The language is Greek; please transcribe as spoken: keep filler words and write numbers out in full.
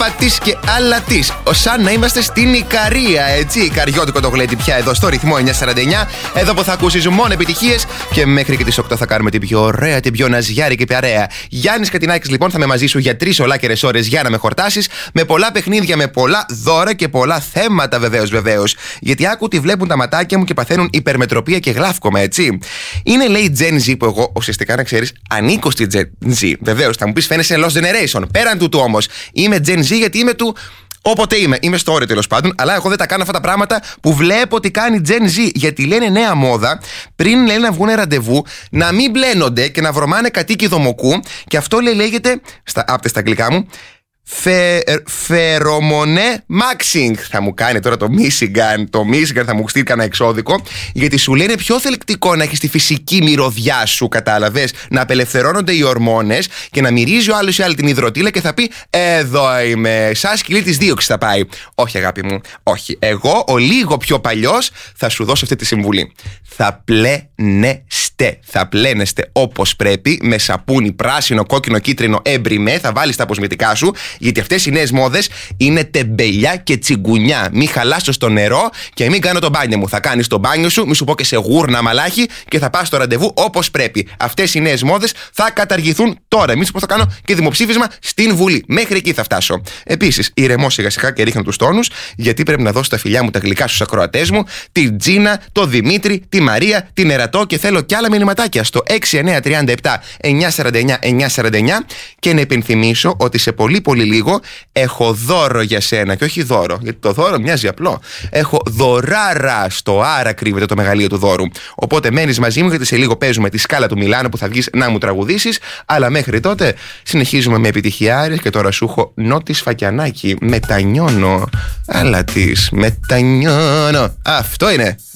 πατής και άλλα της. Σαν να είμαστε στην Ικαρία, έτσι. Καριώτικο το γλέντι πια εδώ στο ρυθμό εννιακόσια σαράντα εννιά. Εδώ που θα ακούσεις μόνο επιτυχίες και μέχρι και τις οκτώ θα κάνουμε την πιο ωραία, την πιο ναζιάρικη παρέα. Γιάννης Κατινάκης λοιπόν θα είμαι μαζί σου για τρεις ολάκερες ώρες για να με χορτάσεις. Με πολλά παιχνίδια, με πολλά δώρα και πολλά θέματα βεβαίως βεβαίως. Γιατί άκου τι βλέπουν τα ματάκια μου και παθαίνουν υπερμετροπία και γλάφκομα, έτσι. Είναι λέει Gen Z που εγώ ουσιαστικά να ξέρεις ανήκω στη Gen Z. Βεβαίως θα μου πεις φαίνεσαι Lost Generation. Πέραν τούτου όμως είμαι Gen Z γιατί είμαι του. Όποτε είμαι, είμαι στο όριο τέλος πάντων, αλλά εγώ δεν τα κάνω αυτά τα πράγματα που βλέπω ότι κάνει Gen Z. Γιατί λένε νέα μόδα, πριν λένε να βγουν ραντεβού, να μην μπλένονται και να βρωμάνε κατοίκι δομοκού. Και αυτό λέει, λέγεται, στα, άπτε στα αγγλικά μου, Φε, φερομονέ μάξινγκ. Θα μου κάνει τώρα το Michigan. Το Michigan θα μου στείλει κανένα εξώδικο. Γιατί σου λένε πιο θελκτικό να έχεις τη φυσική μυρωδιά σου, κατάλαβες. Να απελευθερώνονται οι ορμόνες και να μυρίζει ο άλλος ή άλλη την υδροτήλα και θα πει εδώ είμαι. Σαν σκυλί της δίωξης θα πάει. Όχι, αγάπη μου, όχι. Εγώ, ο λίγο πιο παλιός, θα σου δώσω αυτή τη συμβουλή. Θα πλένεστε. Θα πλένεστε όπως πρέπει, με σαπούνι πράσινο, κόκκινο, κίτρινο, έμπριμέ. Θα βάλεις τα αποσμητικά σου. Γιατί αυτές οι νέες μόδες είναι τεμπελιά και τσιγκουνιά. Μην χαλάσω στο νερό και μην κάνω το μπάνιο μου. Θα κάνεις το μπάνιο σου, μη σου πω και σε γούρνα μαλάχι και θα πας στο ραντεβού όπως πρέπει. Αυτές οι νέες μόδες θα καταργηθούν τώρα. Μη σου πω θα κάνω και δημοψήφισμα στην Βουλή. Μέχρι εκεί θα φτάσω. Επίσης, ηρεμό σιγά σιγά και ρίχνω τους τόνους, γιατί πρέπει να δώσω τα φιλιά μου τα γλυκά στους ακροατές μου, την Τζίνα, τον Δημήτρη, τη Μαρία, την Ερατό και θέλω κι άλλα μηνυματάκια στο έξι εννιά τρία επτά εννιακόσια σαράντα εννιά εννιακόσια σαράντα εννιά και να υπενθυμίσω ότι σε πολύ πολύ λίγο έχω δώρο για σένα. Και όχι δώρο, γιατί το δώρο μοιάζει απλό. Έχω δωράρα, στο άρα κρύβεται το μεγαλείο του δώρου. Οπότε μένεις μαζί μου, γιατί σε λίγο παίζουμε τη σκάλα του Μιλάνου που θα βγεις να μου τραγουδήσεις. Αλλά μέχρι τότε συνεχίζουμε με επιτυχιάρες και τώρα σου έχω Νότι Σφακιανάκη. Μετανιώνω. Αλλά τη μετανιώνω. Αυτό είναι.